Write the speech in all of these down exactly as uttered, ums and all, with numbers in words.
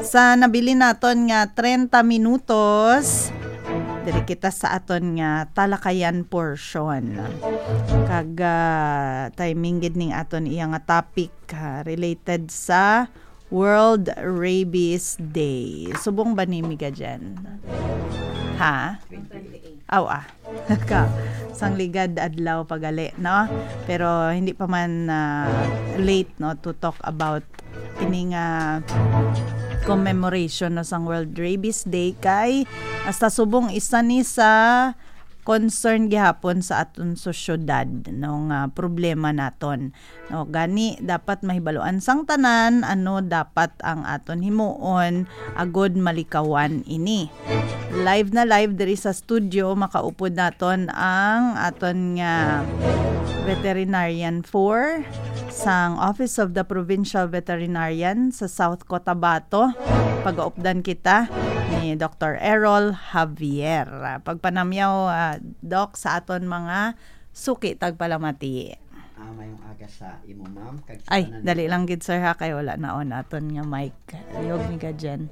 Sa nabili naton nga thirty minutos, diri kita sa aton nga talakayan portion. Kag uh, timing gid ning aton iya nga topic uh, related sa World Rabies Day. Subong ba ni miga dyan? Ha? Aw ah. Ka sang ligad adlaw pagali, no? Pero hindi pa man uh, late, no, to talk about kining uh, commemoration no sang World Rabies Day kay hasta subong isa ni sa concern gihapon sa aton sosyedad no nga problema naton. No gani dapat mahibaluan sang tanan ano dapat ang aton himuon agod malikawan ini. Live na live diri sa studio makaupod naton ang aton nga veterinarian four sang Office of the Provincial Veterinarian sa South Cotabato. Pag-aupdan kita ni Doctor Errol Javier. Pagpanamyaw, uh, Doc, sa aton mga suki tagpalamati. Ah, mayong aga sa imo, ma'am. Kag Ay, dali lang gid sir ha, kay wala na on aton nga mic. Ayog ni ka dyan.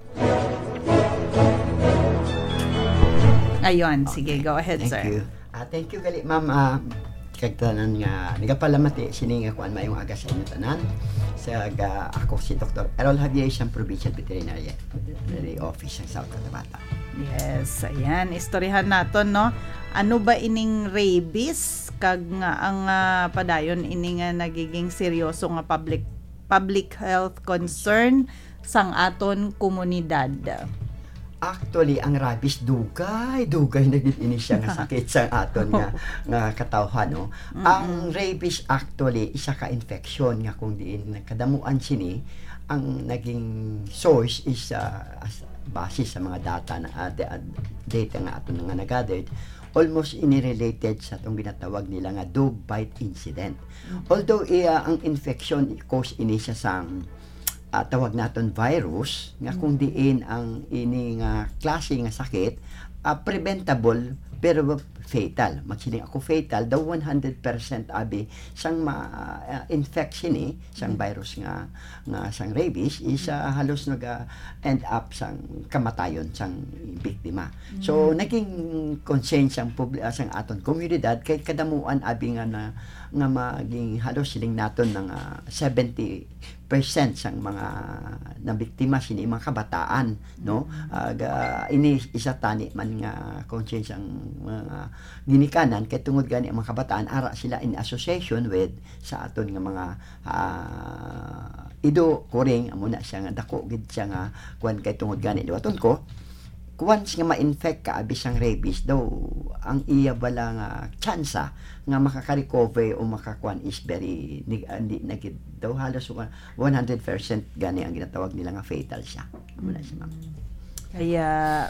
Ayun, sige, go ahead, thank sir. You. Ah, thank you gali, ma'am. Ah, kag tanan nga nigapalamati sini nga kuan mayong aga sa inyo tanan. Sa uh, ako si Doctor Errol Javier, siyang Provincial Veterinarian Veterinary Office sa South Cotabato. Yes, ayan, istoryahan naton no. Ano ba ining rabies kag nga ang uh, padayon ini nga nagiging seryoso nga public public health concern sang aton komunidad. Actually, ang rabies dugay, dugay na gid ini siya nga sakit sa aton nga nga katawhan, no. Mm-hmm. Ang rabies actually isa ka infection nga kung diin nakadamuan sini, ang naging source is uh, base sa mga data na uh, data nga aton nga nagathered, almost ini-related sa itong ginatawag nila nga dog bite incident. Mm-hmm. Although uh, ang infection cause ini siya sang Uh, tawag naton virus nga kung diin ang ini nga klase nga sakit uh, preventable pero fatal. Magsiling ako fatal daw one hundred percent abi sang ma-infect uh, sini sang virus nga nga sang rabies is uh, halos nag uh, end up sang kamatayon sang biktima. So naging concern sang public uh, sang aton komunidad kay kadamuan abi nga na nga maging halos siling naton ng uh, seventy percent sang mga nabiktima sini mga kabataan, no. Uh, uh, ini isa tani man nga conscience ang mga ginikanan kay tungod gani ang mga kabataan ara sila in association with sa aton nga mga uh, ido kuring amo na siya nga dako gid siya nga kuan kay tungod gani liwaton ko once nga ma-infect ka abi sang rabies daw ang iya bala nga tsansa nga makaka-recover o makakuan is very hindi na gid daw halos one hundred percent gani ang ginatawag nila nga fatal siya. Muna siya, ma'am. Kaya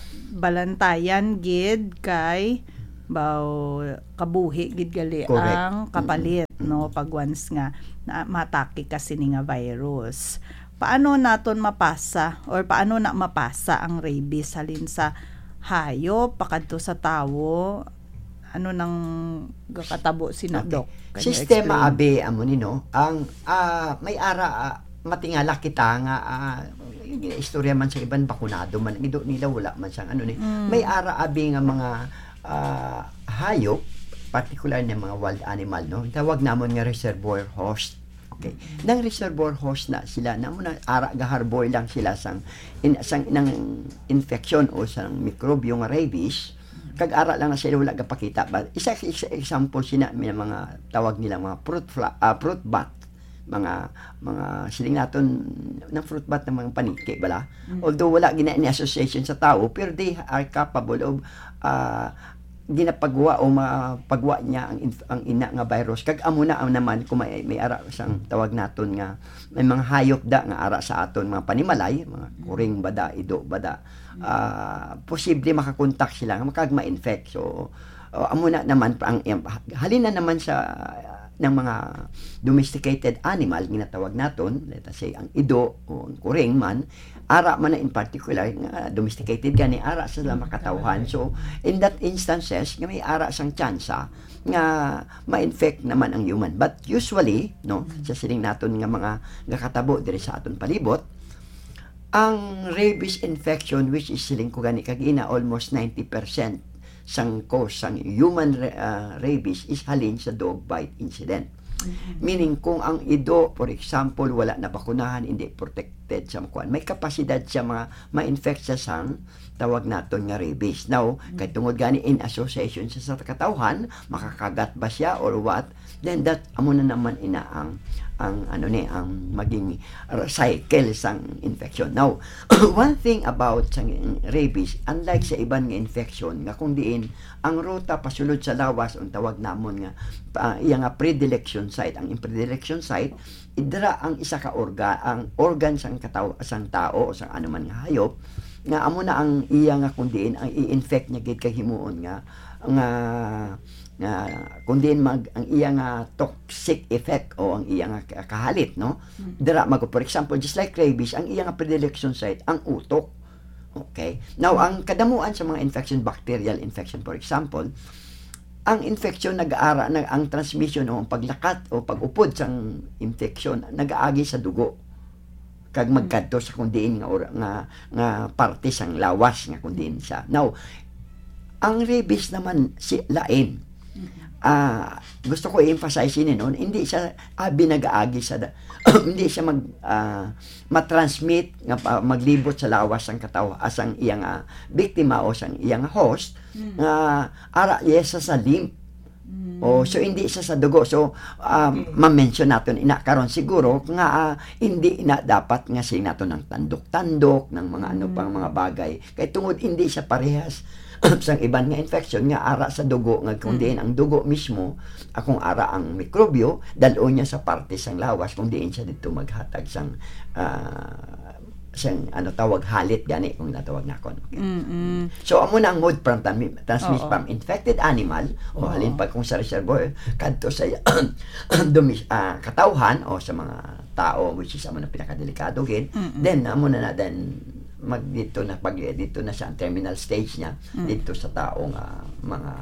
balantayan gid kay baw kabuhi gid gali Correct. ang kapalit, mm-hmm. no, pag once nga na matake kasi ni nga virus. Paano naton mapasa or paano na mapasa ang rabies halin sa hayop pakadto sa tawo? Ano nang gakatabo si na, Doc? Okay. Sistema abi amo ni no ang uh, may ara uh, matingala kita nga uh, istorya man sa iban bakunado man ido nila wala man sang ano ni mm. may ara abi nga mga uh, hayop particular na mga wild animal, no, tawag namon nga reservoir host. Okay. Nang reservoir host na sila na muna ara gaharboy lang sila sang in, sang nang infection o sang mikrobyo nga rabies kag ara lang na sila wala gapakita ba isa, isa example sina may mga tawag nila mga fruit fla, uh, fruit bat mga mga siling naton ng fruit bat ng mga paniki bala, mm-hmm. although wala gina ni association sa tao pero they are capable of uh, ginapagwa o mapagwa niya ang, ang ina nga virus kag amo na ang naman kung may, may ara sang tawag naton nga may mga hayop da nga ara sa aton mga panimalay mga kuring bada ido bada uh, posible makakontak sila nga makag ma-infect so uh, amo na naman ang halin na naman sa uh, ng mga domesticated animal ginatawag naton let us say ang ido o ang kuring man ara man na in particular nga domesticated gani ara sila makatawhan so in that instances nga may ara sang tsansa nga ma-infect naman ang human but usually no sa siling naton nga mga gakatabo diri sa aton palibot ang rabies infection which is siling ko gani kagina almost ninety percent sang cause sang human uh, rabies is halin sa dog bite incident. Mm-hmm. Meaning kung ang ido for example wala na bakunahan, hindi protected sa kuan, may kapasidad siya mga ma-infect siya sang tawag naton nga rabies. Now, mm-hmm. kay tungod gani in association siya sa katawhan, makakagat ba siya or what? Then that amo na naman ina ang ang ano ni ang maging cycle sang infection. Now, one thing about sang rabies, unlike sa ibang nga infection nga kung diin ang ruta pasulod sa lawas ang tawag namon nga uh, iya nga predilection site, ang predilection site idra ang isa ka organ, ang organ sang kataw sang tao o sang anuman nga hayop nga amo na ang iya nga kung diin ang i-infect niya gid kay himuon nga nga nga kundi mag ang iya nga toxic effect o ang iya nga kahalit, no? Mm-hmm. Dira mag for example just like rabies, ang iya nga predilection site ang utok. Okay, now ang kadamuan sa mga infection, bacterial infection for example, ang infection nag-aara nag ang transmission o ang paglakat o pag-upod sang infection nag-aagi sa dugo kag magkadto sa kundiin nga nga nga parte sang lawas nga kundiin siya. Now ang rabies naman si lain. Ah, uh, gusto ko i-emphasize ini noon, hindi siya abi nag-aagi sa hindi siya mag uh, matransmit nga uh, maglibot sa lawas ang katawa asang iyang uh, biktima o sang iyang host nga uh, ara yes sa lymph. Mm. Oh, so hindi siya sa dugo. So um, ma-mention natin ina karon siguro nga uh, hindi ina dapat nga sin nato ng tandok-tandok ng mga ano pang mga bagay kay tungod hindi siya parehas sang iban nga infection nga ara sa dugo nga kundi mm. ang dugo mismo akong ara ang mikrobyo dalo niya sa parte sang lawas kung diin siya dito maghatag sang uh, sang ano tawag halit gani kung natawag nakon. Okay. Mm-hmm. So amo na ang mode from transmission from infected animal o halin pa kung sa reservoir kadto sa dumis uh, katawhan o sa mga tao which is amo na pinakadelikado gid. Mm-hmm. Then amo na na then mag dito na pag dito na sa terminal stage niya mm. dito sa taong uh, mga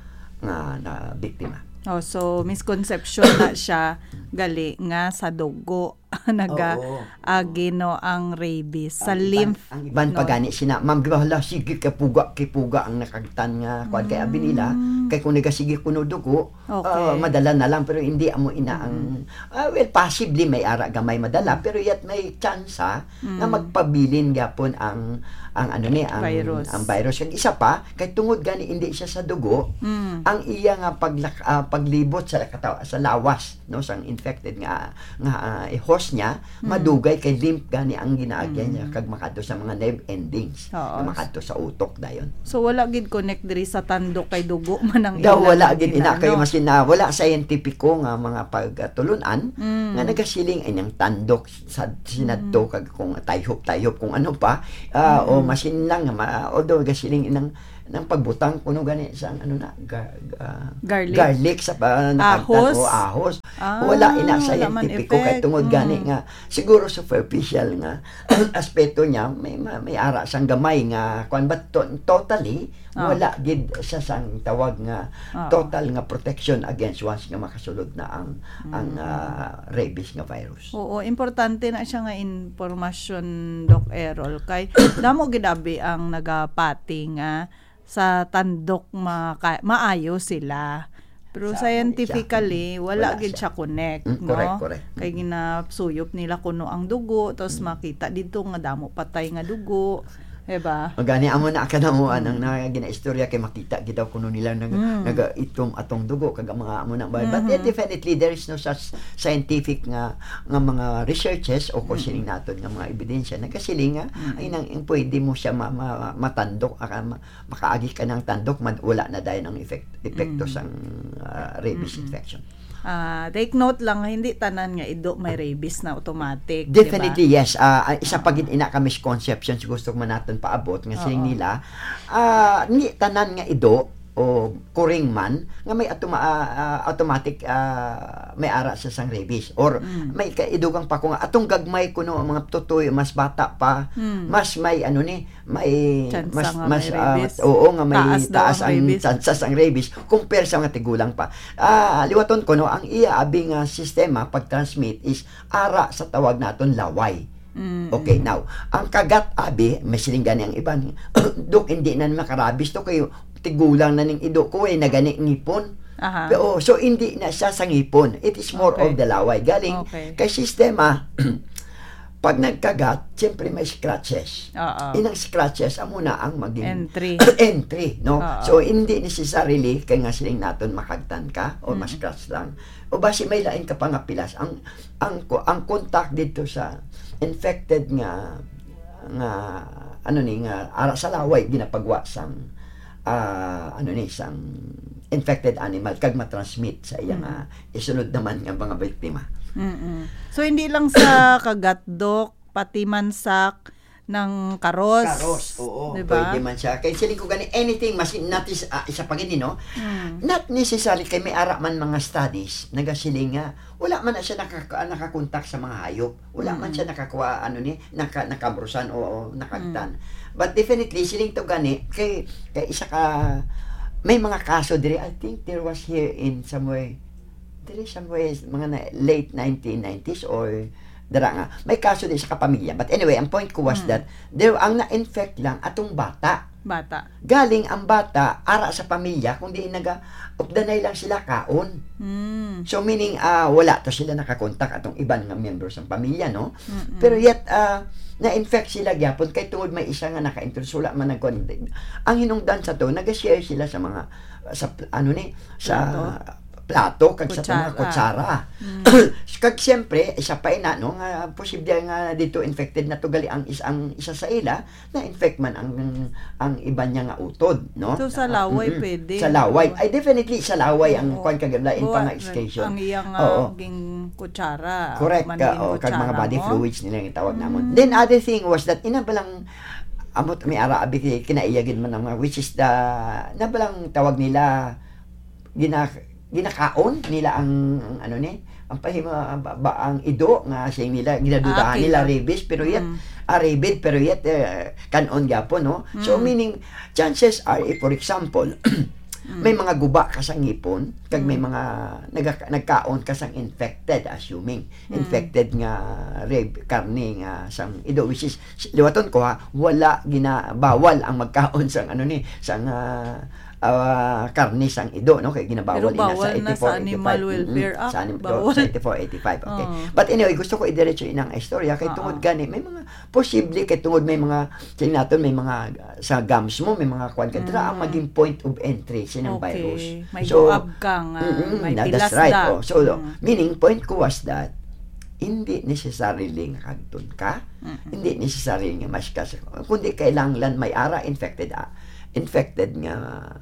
nga na biktima. Oh, so misconception na siya gali nga sa dugo naga oh, oh. agino ang rabies sa ang lymph. Iban, ang iban no? Pagani sina ma'am gibahala sige kapuga kipuga ang nakagtan nga kuan kay abi nila kay kung nagasige kuno dugo okay. uh, madala na lang pero hindi amo ina ang uh, well possibly may ara gamay madala pero yet may chance mm. na magpabilin gyapon ang ang ano ni ang virus. ang virus kag isa pa kay tungod gani hindi siya sa dugo mm. ang iya nga pag uh, paglibot sa katawa sa lawas no sang infected nga nga uh, host niya mm. madugay kay lymph gani ang ginaagya mm. niya kag makadto sa mga nerve endings na makadto sa utok dayon. So wala gid connect diri sa tandok kay dugo man ang daw wala gid ina kay masin na wala scientifico nga mga pagtulunan mm. nga nagasiling ay nang tandok sa sinadto mm. kag kung tayhop-tayhop kung ano pa uh, mm. o masin lang ma, although gasiling inang ng pagbutang kuno gani sa ano na ga, ga, garlic. garlic sa uh, ahos, o ahos. Ah, wala ina scientifico kay tungod mm. gani nga siguro superficial nga aspeto niya may may ara sang gamay nga kuan but to, totally ah. wala gid sa sang tawag nga ah. total nga protection against once nga makasulod na ang mm. ang uh, rabies nga virus. Oo, importante na siya nga impormasyon Doc Errol kay damo gid abi ang nagapati nga sa tandok maka, maayo sila. Pero sa scientifically, wala, wala gid siya connect, mm, no? Correct, correct. Kay ginasuyop nila kuno ang dugo, tapos mm. makita dito nga damo patay nga dugo. Diba? Magani amo na kanamuan ang mm. ginaistorya kay makita gid daw kuno nila nag mm. nagaitom atong dugo kag mga amo na mm-hmm. but yeah, definitely there is no such scientific nga nga mga researches o kusiling mm. naton nga mga ebidensya nagasiling nga mm. ay nang pwede mo siya ma, ma, matandok aka ma, makaagi ka ng tandok man wala na dayon ang effect epekto mm. sang uh, rabies mm-hmm. infection. Uh, take note lang, hindi tanan nga ido may rabies na automatic. Definitely, diba? yes. Uh, isa pa gid ina ka misconception gusto ko man natin paabot nga sining nila. Uh, ni tanan nga ido o kuring man nga may atoma, uh, automatic uh, may ara sa sang rabies or mm. may kaidugang pa ko nga atong gagmay kuno ang mga tutoy mas bata pa mm. mas may ano ni may Chansa mas mas may uh, oo nga may taas, taas ang rabies. chances ang rabies compare sa mga tigulang pa. Ah, uh, liwaton ko no ang iya abing uh, sistema pag transmit is ara sa tawag naton laway. Mm. Okay, now, ang kagat abi, may siling gani ang iban. Dok, hindi na makarabis to kayo. Tigulang na ning ido ko eh, nagani ngipon. Aha. Pero, so, hindi na siya sa ngipon. It is more Okay. of the laway. Galing Okay. kay sistema, pag nagkagat, siyempre may scratches. Oo. Inang scratches, amo na ang maging Entry. entry, no? Oo. So, hindi necessarily, kaya nga siling natin makagtan ka, o ma-scratch lang. O basi may lain ka pa nga pilas. Ang, ang, ang contact dito sa infected nga, nga, ano ni, nga, ara sa laway, ginapagwa sang, ah, ano ni, sang infected animal, kag matransmit sa iya nga, isunod naman nga mga biktima. Mm-mm. So hindi lang sa kagat, Dok, pati mansak ng karos. Karos, oo. Diba? Pwede man siya. Kaya siling ko gani, anything, mas not is, uh, isa pa gini, no? Mm. Not necessary, kay may ara man mga studies, nagasiling nga, wala man na siya nakaka, nakakontak sa mga hayop. Wala man siya nakakuha, ano ni, naka, nakabrusan o, o nakagtan. But definitely, siling to gani, kay, kay isa ka, may mga kaso dire, I think there was here in somewhere, there is somewhere, mga na, late nineteen nineties or dara nga, may kaso din sa kapamilya. But anyway, ang point ko was Mm. that there ang na-infect lang atong bata. Bata. Galing ang bata ara sa pamilya kung di naga updanay lang sila kaon. Mm. So meaning ah wala to sila nakakontak atong iban nga members ng pamilya, no? Mm-mm. Pero yet ah na-infect sila gyapon kay tungod may isa nga naka-introduce wala man nagkon. Ang hinungdan sa to, nag-share sila sa mga sa ano ni sa plato kag sa Kutsara. mga kutsara. Mm. Kag siyempre isa pa ina no nga posible nga dito infected na to gali ang isang isa sa ila na infect man ang ang iba niya nga utod, no? So sa Ah, laway mm-mm. pwede. Sa laway. Ay definitely sa laway ang Oo. kwan kag lain pa nga Buwan, excretion. Ang iyang Oo. uh, ging kutsara. Correct ka, maniging oh, kag kutsara mga body mo. fluids nila yung tawag namon. Then other thing was that ina balang amot may ara abi kay kinaiyagin man ang mga which is the na balang tawag nila gina ginakaon nila ang, ang ano ni ang pahima ba, ba ang ido nga siya nila Ah, ginadudahan nila kila. rabies pero yet Mm. ah, rabid pero yet uh, kanon gyapon no. So Mm. meaning chances are if for example may mga guba ka sa ngipon kag may mga naga, nagkaon ka sang infected assuming infected nga rib karne nga sang ido which is liwaton ko ha wala gina bawal ang magkaon sang ano ni sang uh, uh, karne sang ido no kay ginabawal Pero ina bawal sa na eighty-four, sa Animal eighty-five. Welfare Mm-mm, Act. sa anim, Bawal. sa eighty-four eighty-five okay. Oo. But anyway gusto ko idiretso inang istorya kay Oo. tungod gani may mga posible kay tungod may mga tingnan natin may mga uh, sa gums mo may mga kwan ka dira ang maging point of entry sinang Okay. virus. May So, buab ka nga. Mm-mm, May na- pilas that's right. da. Oh. So, Mm. meaning, point ko was that, hindi necessarily nakagtun ka, Mm-mm. hindi necessarily nga mas kasi, kundi kailangan may ara infected, ah, infected nga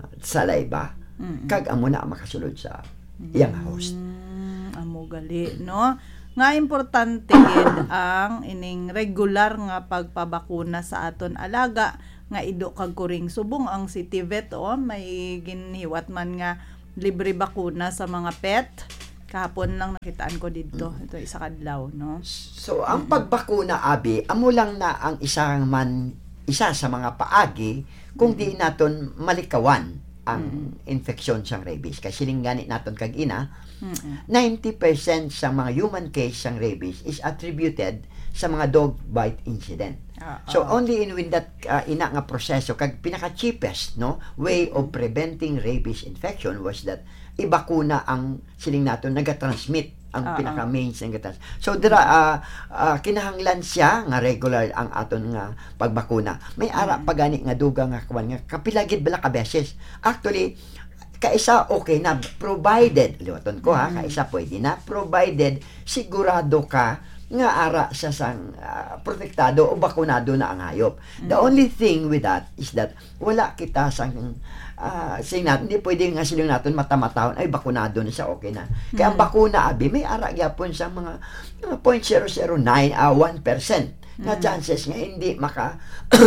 saliva, Mm-mm. kag amo na makasulod sa iyang host. Mm, amo gali, no? Nga importante gid ang ining regular nga pagpabakuna sa aton alaga nga ido kag kuring subong ang City Vet oh, may ginhiwat man nga libre bakuna sa mga pet. Kahapon lang nakitaan ko dito. Ito isa kadlaw, no? So, ang pagbakuna, Abi, amo lang na ang isang man, isa sa mga paagi kung di naton malikawan ang infeksyon sang rabies. Kasi silinggani naton kag ina, Mm-mm. ninety percent sa mga human case sang rabies is attributed sa mga dog bite incident. Ah, So ah. only in with that uh, ina nga proseso kag pinaka cheapest no way of preventing rabies infection was that ibakuna ang siling naton nagatransmit ang Ah, pinaka main sa nagatrans. So dira uh, uh, kinahanglan siya nga regular ang aton nga pagbakuna. May ara pa gani nga duga nga kuan nga kapilagid bala ka beses. Actually kaisa okay na provided liwaton ko ha kaisa pwede na provided sigurado ka nga ara sa sang uh, protektado o bakunado na ang hayop. The only thing with that is that wala kita sang uh, saying natin, hindi pwede nga silang natin matamatahon, ay bakunado na siya, okay na. Kaya ang bakuna, abi, may ara yapon sa mga, mga zero point zero zero nine, uh, one percent na chances nga hindi maka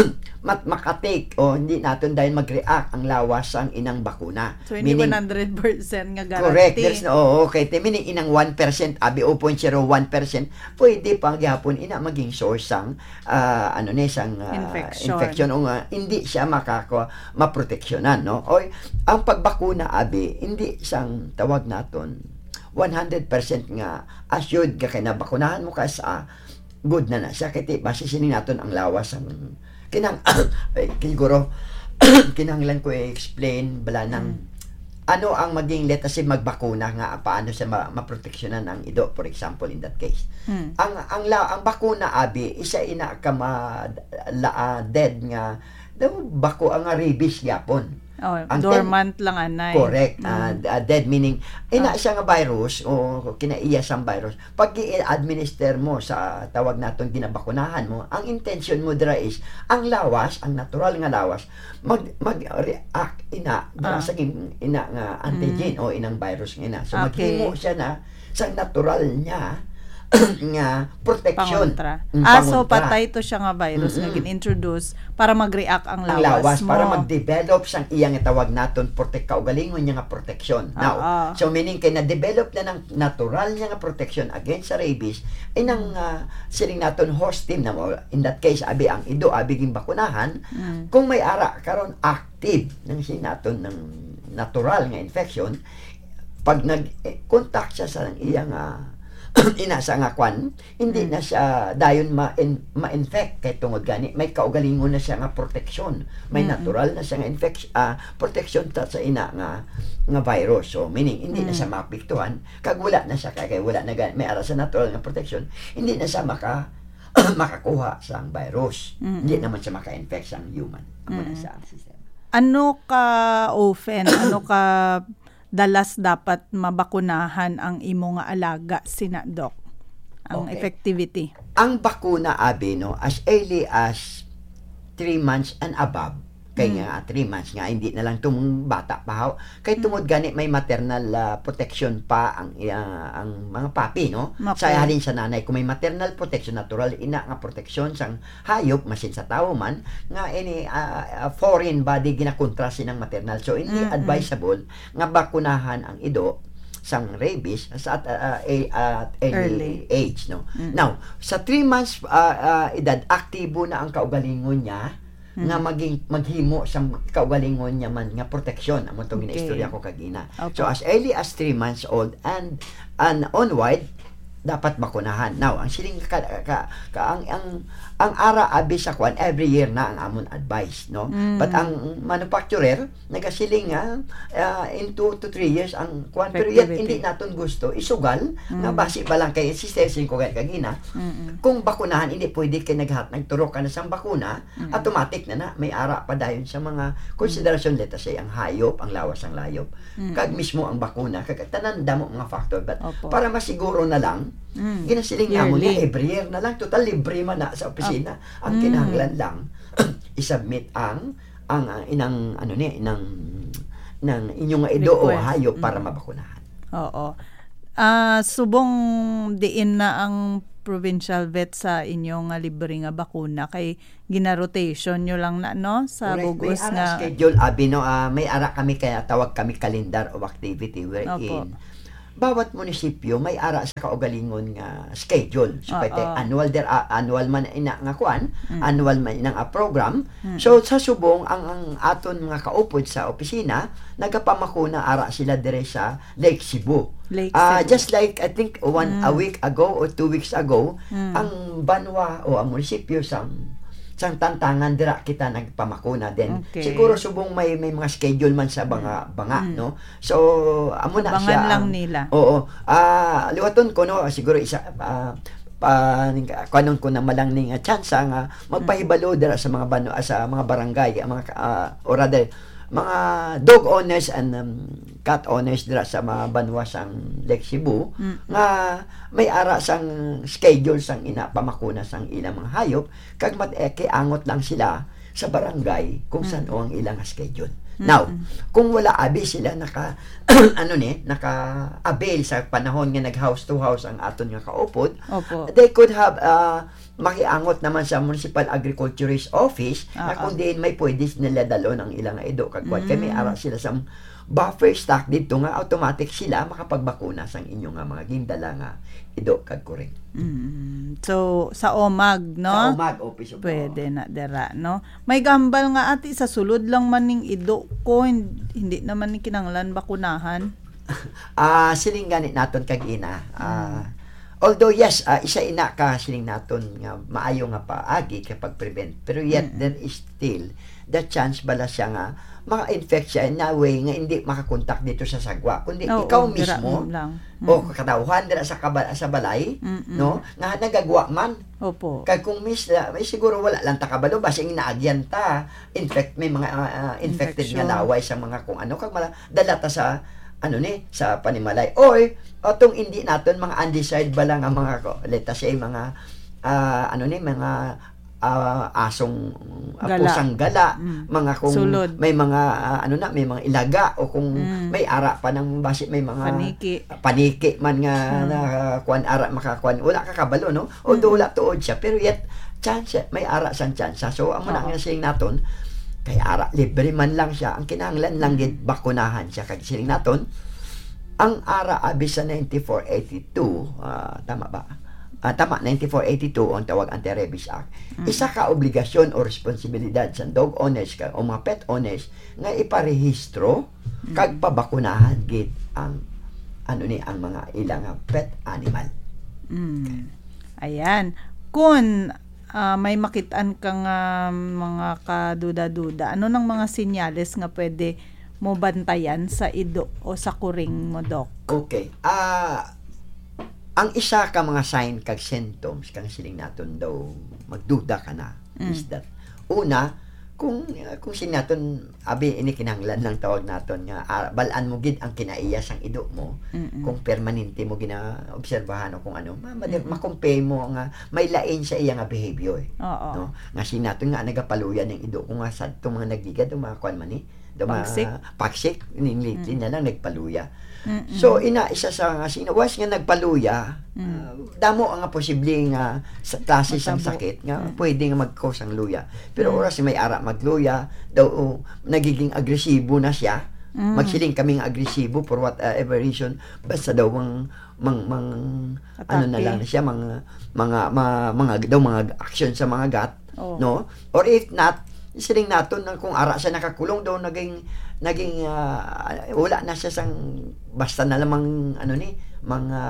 mat makatake o hindi natin dahil mag-react ang lawas ang inang bakuna. So, hindi Meaning, one hundred percent nga guarantee. correct. There's no, oh, okay. Te, meaning inang one percent, abi zero point zero one percent, pwede pang gyapon ina maging source sang ah, ano ni sang ah, Infection. infection o nga hindi siya makako maproteksyonan, no? Oy, ang pagbakuna abi hindi sang tawag naton one hundred percent nga assured ka kay nabakunahan mo ka sa good na na siya kiti base sining naton ang lawas ang kinang ay, siguro kinahanglan ko i-explain bala ng mm. ano ang maging let us say magbakuna nga paano siya ma- maproteksyonan ang ido for example in that case. Mm. Ang ang la, ang bakuna abi isa ina ka ma la, uh, dead nga daw bako ang rabies gyapon. Oh, dormant ten, lang anay. Correct. Mm. Uh, dead meaning ina oh. siya nga virus o kinaiya sang virus. Pag i-administer mo sa tawag naton ginabakunahan mo, ang intention mo dira is ang lawas, ang natural nga lawas mag mag-react ina dira ah. sa ina nga antigen mm. o inang virus nga ina. So okay. maghimo siya na sa natural niya nga protection. Mm, ah, so patay to siya nga virus mm-hmm. nga gin-introduce para mag-react ang lawas, ang lawas mo. Para mag-develop sang iya nga tawag naton protect kaugalingon niya nga protection. Now, uh-huh. so meaning kay na-develop na ng natural niya nga protection against sa rabies ay nang uh, siling naton host team na mo. In that case, abi ang ido abi ging bakunahan mm. kung may ara karon active nang sinaton ng natural nga infection pag nag-contact siya sa iyang uh, inasa nga kwan, hindi na siya dayon ma-in, ma-infect kay tungod gani may kaugalingon na siya nga protection, may mm-hmm. natural na siya nga infection uh, protection ta sa ina nga nga virus. So meaning hindi mm-hmm. na siya maapektuhan kag wala na siya kay wala na may ara sa natural nga protection, hindi na siya maka makakuha sa virus. Mm-hmm. Hindi naman siya maka-infect sa human. Amo mm-hmm. na sa sistema. Ano ka often, ano ka dalas dapat mabakunahan ang imo nga alaga sina Doc? Ang okay. effectivity. Ang bakuna abi no as early as three months and above. Kay mm. nga three months nga hindi na lang tumong bata pa haw. Kay tungod gani may maternal uh, protection pa ang uh, ang mga papi no. Okay. Sa halin sa nanay kung may maternal protection natural ina nga protection sang hayop masin sa tawo man nga ini uh, uh, foreign body ginakontra sinang maternal. So hindi mm-hmm. advisable nga bakunahan ang ido sang rabies sa uh, uh, at early, early age no. Mm-hmm. Now sa three months uh, uh, edad aktibo na ang kaugalingon niya nga maging maghimo sa kaugalingon niya man nga protection amo tong okay. ginaistorya ko kagina. Okay. So as early as three months old and and onward dapat bakunahan. Now, ang siling ka, ka, ka ang, ang ang ara abi sa kwan every year na ang amon advice, no? Mm. But ang manufacturer nagasiling nga uh, in two to three years ang kwan pero yet hindi naton gusto isugal mm. nga base ba lang kay insistensya ko kay kagina. Mm-mm. Kung bakunahan hindi pwede kay naghat nagturo ka na sang bakuna, mm. automatic na na may ara pa dayon sa mga konsiderasyon mm. let's say ang hayop, ang lawas ang layop. Mm. Kag mismo ang bakuna kag tanan damo mga factor but Opo. Para masiguro na lang mm. ginasiling namon na every year na lang total libre man na sa opisina. Oh. Ang mm. kinahanglan lang i-submit ang ang uh, inang ano ni inang ng inyong ido o hayop mm. para mabakunahan. Oo. Ah uh, subong diin na ang provincial vet sa inyong uh, libre nga bakuna kay gina-rotation nyo lang na no sa Correct. Bugos may nga schedule abi no uh, may ara kami kaya tawag kami calendar of activity wherein bawat munisipyo may ara sa kaugalingon nga schedule. So, pwede annual der uh, annual man ina nga kuan, mm. annual man ina nga program. Mm. So sa subong ang, ang aton mga kaupod sa opisina nagapamakuna ara sila dire sa Lake Cebu. Lake uh, Cebu. Just like I think one mm. a week ago or two weeks ago, mm. ang banwa o ang munisipyo sang sang tantangan dira kita nagpamakuna din. Okay. Siguro subong may may mga schedule man sa banga banga mm. no. So amo na siya lang nila. Oo. Ah uh, liwaton ko no siguro isa uh, pa kanon ko na malang ning chance nga magpahibalo dira sa mga bano sa mga barangay mga uh, or rather mga dog owners and um, cat owners dira sa mga banwa sang Lake Cebu mm. nga may ara sang schedule sang ina pamakuna sang ilang mga hayop kag mat-eke angot lang sila sa barangay kung mm. saan o ang ilang schedule. Mm-hmm. Now, kung wala abi sila naka ano ni naka-avail sa panahon nga nag house to house ang aton nga kaupod, Opo. They could have uh, makiangot naman sa Municipal Agriculturist Office uh-huh. na kung diin may pwede nila dalon ang ilang ido kagwat mm. kay may ara sila sa buffer stock dito nga automatic sila makapagbakuna sang inyo nga mga gindala nga ido kag kuring. Mm. So sa O M A G no? Sa O M A G office pwede na dera no. May gambal nga ati sa sulod lang man ning ido ko hindi naman ni kinanglan bakunahan. Ah uh, siling ganit naton kag ina. Ah uh, although yes, uh, isa ina ka siling naton nga maayo nga paagi kapag prevent, pero yet mm-hmm. there is still the chance bala siya nga maka-infect siya in a way nga hindi makakontak dito sa sagwa kundi oh, ikaw oh, mismo lang. Mm-hmm. o katawhan dira sa kabal sa balay mm-hmm. no nga nagagwa man opo kay kung mis may siguro wala lang ta kabalo basi inaagyan ta infect may mga uh, infected Infection. Nga laway sa mga kung ano kag mala dala ta sa ano ni sa panimalay oy atong hindi naton mga undesired bala nga mga leta say mga uh, ano ni mga Uh, asong uh, gala. Pusang gala mm. mga kung Sulod. May mga uh, ano na may mga ilaga o kung mm. may ara pa ng basi may mga paniki, uh, paniki man nga mm. na uh, kuan ara makakuan wala ka kabalo no o mm. wala tuod siya pero yet chance may ara sang chance so amo na nga siling naton kay ara libre man lang siya ang kinahanglan lang gid bakunahan siya kay siling naton ang ara abi sa ninety-four eighty-two uh, tama ba Uh, tama, ninety-four eighty-two ang tawag Anti-Rabies Act. Mm-hmm. Isa ka obligasyon o responsibilidad sa dog owners ka, o mga pet owners nga iparehistro mm-hmm. kag pabakunahan gid ang ano ni ang mga ilang pet animal. Mm. Okay. Ayan. Kung uh, may makitaan kang uh, mga kaduda-duda, ano nang mga sinyales nga pwede mo bantayan sa ido o sa kuring mo, Doc? Okay. Ah... Uh, ang isa ka mga sign kag symptoms kang siling naton daw magduda ka na mm. is that una kung kung sinaton abi ini kinahanglan lang tawag naton nga uh, balaan mo gid ang kinaiya sang ido mo mm-mm. kung permanente mo gina obserbahan o kung ano ma, ma- makompare mo nga may lain sa iya nga behavior Oo. no nga sinaton nga nagapaluyan ng ido kung nga sad tong mga nagligad o mga kwan man ni pagsik pagsik niliti na lang nagpaluya. Mm-mm. So ina isa sa nga sinawas nga nagpaluya mm. uh, damo ang posible nga sa klase sang sakit nga mm. pwede nga mag-cause ang luya pero mm. oras may ara magluya daw uh, nagiging agresibo na siya mm. magsiling kaming agresibo for whatever reason basta daw mang mang, mang ano na lang siya mga mga mga, mga daw mga action sa mga gat oh. no or if not siling naton kung ara siya nakakulong daw naging naging uh, wala na siya sang basta na lamang ano ni mga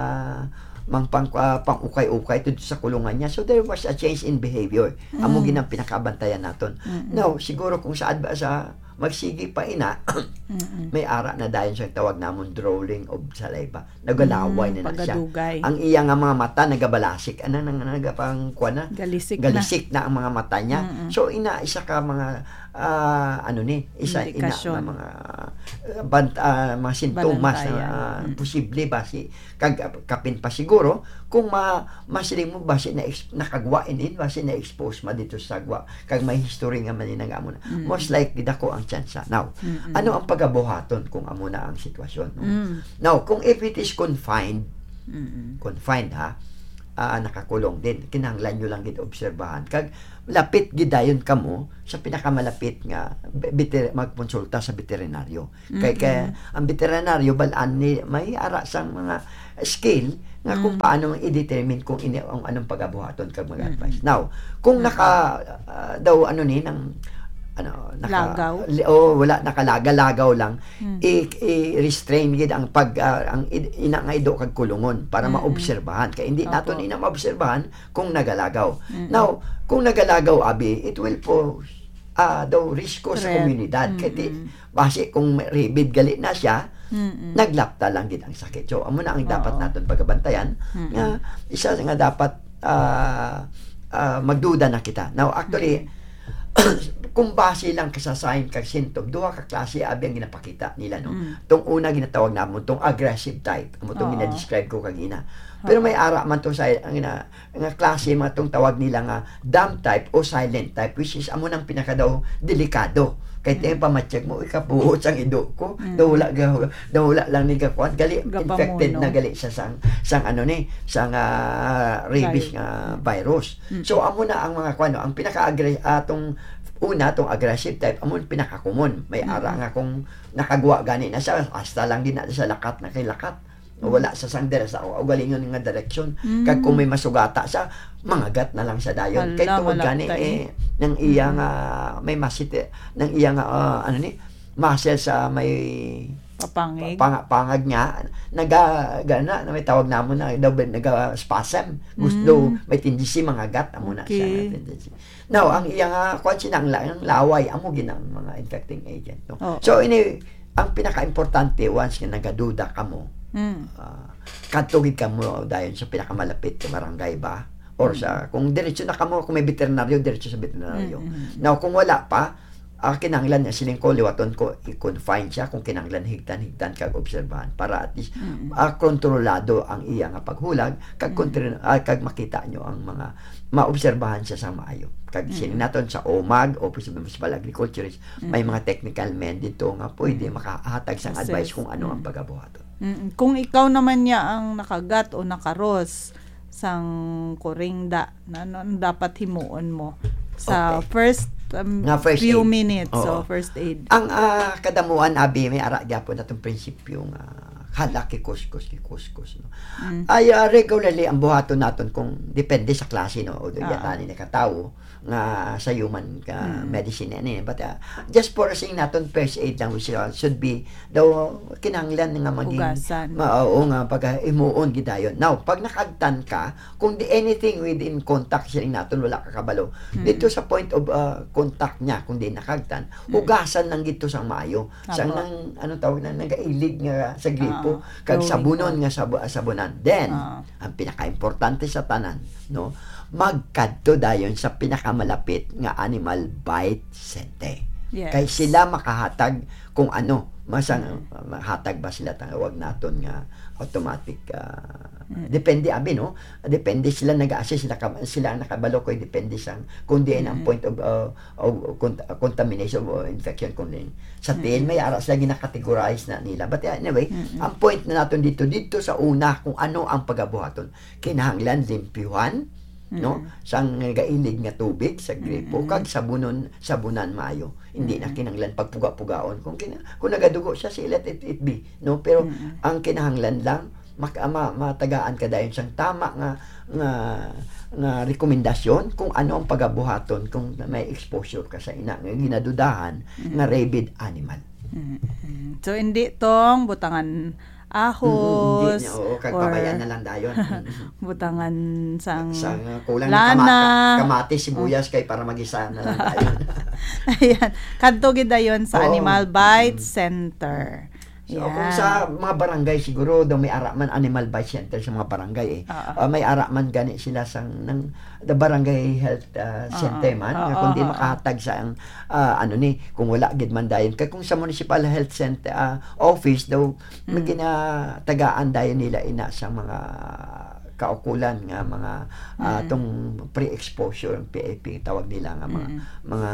mang pang uh, pang ukay-ukay tudto sa kulungan niya so there was a change in behavior mm. amo ginang pinakabantayan naton mm-hmm. no siguro kung saad ba sa magsigi pa ina mm-hmm. may ara na dayon siyang tawag namon drooling of saliva nagalaway mm, na, na siya ang iya nga mga mata nagabalasik ana nang nagapang kuan na galisik, galisik na. na ang mga mata niya mm-hmm. so ina isa ka mga uh, ano ni isa Indikasyon. ina mga uh, bant, uh, mga sintomas na uh, mm-hmm. posible ba si kag kapin pa siguro kung ma masiling mo basi na nakagwain din basi na expose ma dito sa sagwa kag may history nga man amo na mm-hmm. most likely dako ang chance now mm-hmm. ano ang pagabuhaton kung amo na ang sitwasyon no? mm. now kung if it is confined mm-hmm. confined ha uh, nakakulong din kinahanglan nyo lang gid obserbahan kag lapit gidayon kamo sa pinakamalapit nga biter magkonsulta sa veterinaryo mm-hmm. kay kay ang veterinaryo balaan ni may ara sang mga skill nga kung mm-hmm. paano i-determine kung ini ang anong pagabuhaton kag mag-advise. Mm-hmm. Now, kung naka uh, daw ano ni nang ano naka lagaw li, oh wala nakalaga-lagaw lang mm-hmm. i, i-restrain gid ang pag uh, ang ina nga ido kag kulungon para mm-hmm. maobserbahan kay hindi naton ina maobserbahan kung nagalagaw. Mm-hmm. Now, kung nagalagaw abi it will pose uh, daw risko sa komunidad mm-hmm. kay base kung rabid gali na siya mm-hmm. naglapta lang gid ang sakit. So amo na ang dapat naton pagabantayan mm-hmm. nga isa nga dapat uh, uh, magduda na kita. Now actually mm-hmm. kung base lang ka sa sign kag symptom duha ka klase abi ang ginapakita nila no. Mm-hmm. Tong una ginatawag namon tong aggressive type. Amo tong gina-describe ko kagina. Pero may ara man to sa ang nga, nga klase mga tong tawag nila nga dumb type o silent type which is amo nang pinaka daw delikado. Kay tayo pamatsyag mo ikabuhot sang ido ko mm. dawla dawla lang ni gakuan gali infected na gali sa sang sang ano ni sang uh, rabies nga uh, virus mm. so amo na ang mga kuano ang pinaka atong uh, una tong aggressive type amo pinaka common may mm. ara nga kung nakagwa gani na siya hasta lang din na sa lakat na kay lakat wala sa sang dire sa ugalingon nga direksyon mm. kag kung may masugata sa mangagat na lang sa dayon kay tungod gani eh nang iya nga may masite nang iya nga uh, ano ni muscle sa may Papangig. Pang, pangag nga, nagagana, na may tawag na mo na, daw nag-spasm. Gusto, mm. may tendency mga gat, amo na Okay. siya. Tendency. Now, ang iyang, uh, kung sinang ang laway, amo ginang mga infecting agent. No? Oh. So, ini, ang pinaka-importante, once nga nagaduda ka mo, Mm. uh, katugid ka mo dahil sa pinakamalapit na barangay ba? Or sa, kung diretso na ka mo, kung may veterinaryo, diretso sa veterinaryo. Mm-hmm. Now, kung wala pa, uh, kinanglan niya siling ko, liwaton ko, i-confine siya kung kinanglan higtan-higtan kag obserbahan para at least mm-hmm. uh, kontrolado ang iya nga paghulag kag, mm-hmm. uh, kag makita nyo ang mga maobserbahan siya sa maayo. Kag mm-hmm. siling naton sa O M A G, Office of Municipal Agriculturist, mm-hmm. may mga technical men dito nga pwede makahatag sang advice kung ano ang pagabuhaton. Mm-hmm. Kung ikaw naman niya ang nakagat o nakaros sang kuringda, na ano ang dapat himuon mo sa Okay. first um, Nga first few aid. minutes Oo. so first aid. Ang uh, kadamuan abi may ara gyapon natong prinsipyo nga hala kikuskus kikuskus no. Mm. Ay uh, regularly ang buhaton naton kung depende sa klase no o Ah. yatani ni katawo nga sa human ka Mm. medicine ani but uh, just for saying naton first aid lang which uh, should be daw kinahanglan nga maging Hugasan. ma- oo nga pag imuon gidayon. Now pag nakagtan ka kung di anything within contact siling naton wala ka kabalo Mm. dito sa point of uh, contact niya kung di nakagtan hugasan lang gito sang maayo sang Apo. nang ano tawag na nagailig nga sa gripo Ah, kag growing sabunon form. nga sab- sabunan then Ah. ang pinaka-importante sa tanan no magkadto dayon sa pinakamalapit nga animal bite center. Yes. Kay sila makahatag kung ano masang mahatag ba sila tawag naton nga automatic uh, Mm. depende abi no depende sila nag-assess sila ka- sila ang nakabalo ko depende sang kung diin ang Mm. point of uh, of cont- contamination o infection kung din sa tail may ara sila gina-categorize na nila but anyway Mm-mm. ang point na naton dito dito sa una kung ano ang pagabuhaton kinahanglan limpyuhan no sang gailig nga tubig sa gripo Mm-mm. kag sabunon sabunan maayo hindi na Mm-mm. kinahanglan pagpuga-pugaon kung kina, kung nagadugo siya si let it, it be no pero Mm-mm. ang kinahanglan lang mak ma, matagaan ka dayon siyang tama nga nga nga rekomendasyon kung ano ang pagabuhaton kung may exposure ka sa ina nga ginadudahan nga rabid animal. Mm-hmm. So hindi tong butangan ahos Hindi niya, oo, kag or babayan na lang dayon. butangan sang Sa uh, kulang lana. ng kama, kamatis, sibuyas kay para magisa na lang dayon. Ayan, kadto gid dayon sa Oo. Animal Bite Center. So, Yan. kung sa mga barangay siguro daw may ara man animal bite center sa mga barangay eh. Oo. Uh, may ara man gani sila sang ng the barangay health uh, center man Oo, nga kung di oo, makahatag sa ang uh, ano ni kung wala gid man dayon kay kung sa municipal health center uh, office daw Mm. may ginatagaan dayon nila ina sa mga kaukulan nga mga uh, Mm. tong pre-exposure P A P tawag nila nga mga Mm. mga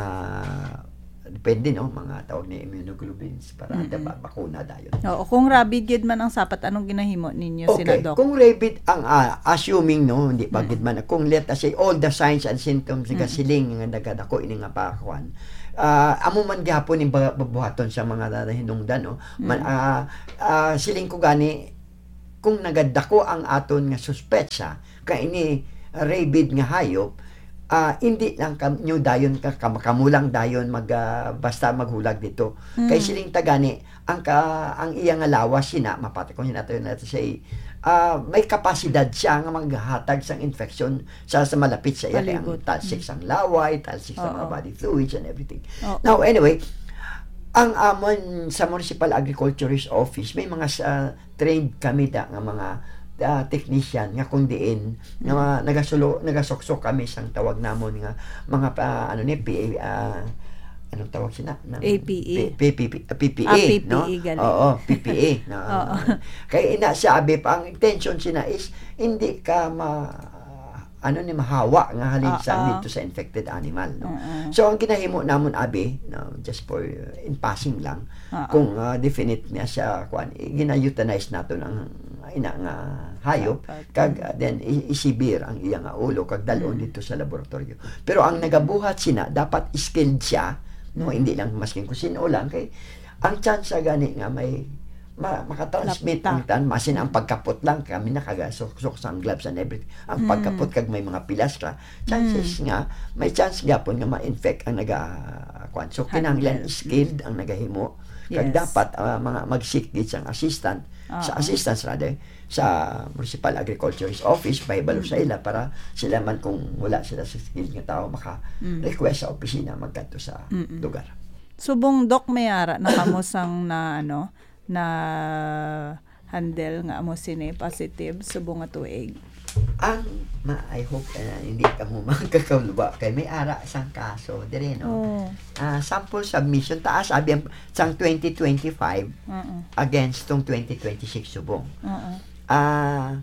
depende no mga tawag ni immunoglobulins para Mm-mm. mm bakuna dayon. Oo, kung rabid gid man ang sapat anong ginahimo ninyo sina Okay, Doc? kung rabid ang ah, assuming no hindi pa gid man kung let us say all the signs and symptoms nga siling nga nagadako ini nga pakuan. Ah, amo man gyapon ning babuhaton sa mga hinungdan no. Man ah, ah, siling ko gani kung nagadako ang aton nga suspetsa kay ini rabid nga hayop ah hindi lang kanyo dayon ka kam- kamulang dayon mag ah, basta maghulag dito Mm. kay siling tagani ang ka, ang iya nga lawas sina mapati ko nato nato say ah may kapasidad siya nga maghatag sang infection sa sa malapit sa iya kay ang Palibot. talsik sang laway talsik sa mga Oo. body fluids and everything. Oo. Now anyway ang amon sa Municipal Agriculturist Office may mga sa trained kami da nga mga uh, technician nga kung diin nga mga nagasulo nagasoksok kami sang tawag namon nga mga pa, ano ni P A uh, anong tawag sina Ng- A P E. P- P- P- P- P P A Ah, P P E no gali. oo P P A no Oo. kay ina sabi pa ang intention sina is hindi ka ma ano ni mahawa nga halin sa Oo. dito sa infected animal no. Oo. So ang kinahimo namon abi no just for uh, in passing lang Oo. kung uh, definite niya siya kuan gina-euthanize nato ng ina nga hayop Dapat. kag uh, then i- isibir ang iya nga ulo kag dalon dito sa laboratorio. Pero ang nagabuhat sina dapat skilled siya no hindi lang masking kung sino lang kay ang chance gani nga may ma, makatransmit ang Lapta. tan masin ang pagkapot lang kami nakagasok sa gloves and everything ang Mm. pagkapot kag may mga pilas ka chances nga may chance gyapon nga ma-infect ang naga kwan. So kinahanglan Handle. skilled ang nagahimo. Kag Yes. dapat ah, mga mag-seek gid sang assistant sa Oo. assistance rather sa Municipal Agriculture's Office bahibalo sa ila para sila man kung wala sila sa skilled nga tao maka request sa opisina magkadto sa lugar. Subong dok may ara na kamo sang na ano na handle nga amo sini positive subong nga tuig. Ang ma I hope uh, hindi ka mo magkakaluba kay may ara sang kaso dire no. Oh. Ah, sample submission taas abi ang sang twenty twenty-five Oo. against tong twenty twenty-six subong. Oo. Ah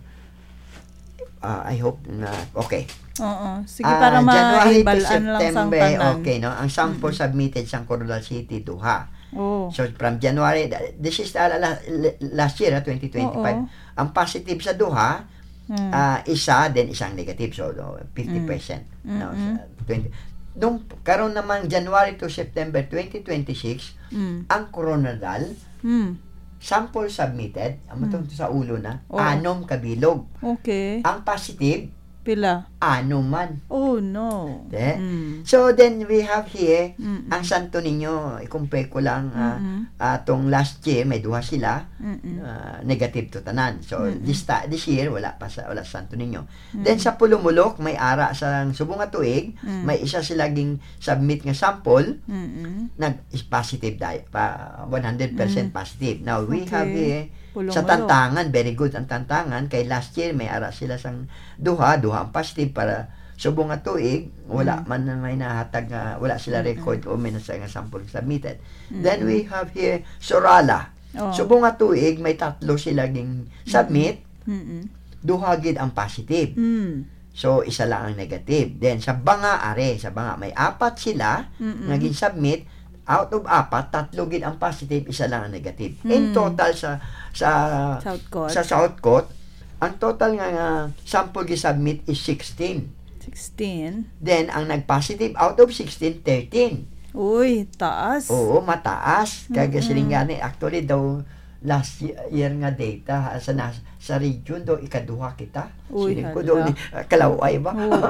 ah, I hope na okay. Oo. Sige Ah, para January to maibalaan lang sang September, tanan. okay no. Ang sample submitted sang Coronel City duha. Oh. So from January, this is uh, la- la- last year, ah, twenty twenty-five. Oo. Ang positive sa duha, Mm. ah, isa, then isang negative. So, no, fifty percent. No, Mm-mm. sa twenty. Nung karon naman January to September twenty twenty-six, Mm. ang coronadal, Mm. sample submitted, amo mm. sa ulo na, Oo. anom kabilog. Okay. Ang positive, Pila? anom man. Oh no. De? Mm. So then we have here, Mm-mm. ang Santo Niño, i-compare ko lang, ah, Mm-mm. atong last year, may duha sila, Mm-mm. uh, negative to tanan. So Mm-mm. this ta- this year wala pa sa wala sa Santo Niño. Then sa Pulumulok may ara sa subong nga tuig, Mm. may isa silaging submit nga sample Mm-mm. nag is positive dahil pa one hundred percent positive. Now we Okay. have here Pulong sa ulo. Tantangan, very good ang Tantangan kay last year may ara sila sang duha, duha ang positive para subong nga tuig wala man na may nahatag nga wala sila record o may nasa nga sample submitted. Then we have here Sorala. Oh. Subong nga tuig may tatlo sila ging submit, Mm-mm. duha gid ang positive. Mm. So isa lang ang negative. Then sa Banga are, sa Banga may apat sila Mm-mm. nga gin submit. Out of apat, tatlo gid ang positive, isa lang ang negative. In Mm. total sa sa South Coast. sa South Coast, ang total nga, nga sample gi submit is sixteen. sixteen. Then ang nag-positive out of sixteen, thirteen. Uy, taas. Oo, mataas. Kaya Mm-mm. silingani actually daw last year, year nga data ha, sa nas- sa region do ikaduha kita. Uy, Siling ko hala. do ni uh, kalaway ba? Oo.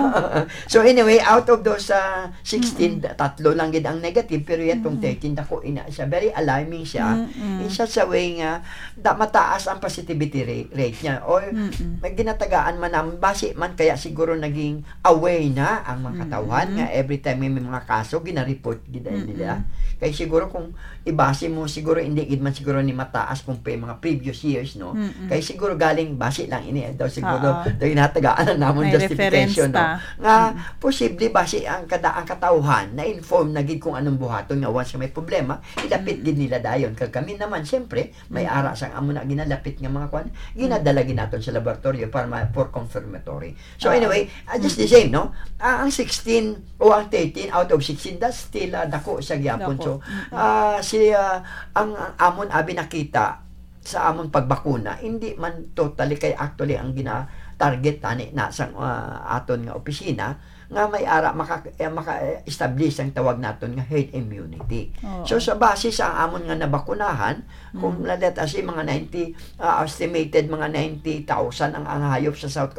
So anyway, out of those uh, sixteen, tatlo lang gid ang negative pero yatong thirteen dako ina siya. Very alarming siya. Mm-mm. In such a way nga da mataas ang positivity rate, rate niya or Mm-mm. may ginatagaan man naman base man kaya siguro naging aware na ang mga katawhan nga every time may mga kaso gina-report gid nila. Kaya siguro kung ibase mo siguro hindi gid man siguro ni mataas kung pa mga previous years no. Mm-mm. Kaya siguro galing base lang ini daw siguro Oo. daw ginatagaan na namon May justification reference no. ta. Nga posible base ang kada ang katawhan na inform na gid kung anong buhaton nga once may problema ilapit gid nila dayon kag kami naman syempre may ara sang amo na ginalapit nga mga kwan ginadala gid naton sa laboratorio para ma- for confirmatory. So Oo. anyway, uh, just the same no. Uh, ang sixteen o ang thirteen out of sixteen that's still uh, dako sa gyapon. Dako. So ah si uh, ang ang amon abi nakita sa amon pagbakuna hindi man totally kay actually ang gina target tani na sa uh, aton nga opisina nga may ara maka, eh, maka-establish ang tawag naton nga herd immunity. Oo. So sa base sa amon nga nabakunahan kung let us say mga ninety uh, estimated mga ninety thousand ang ang hayop sa South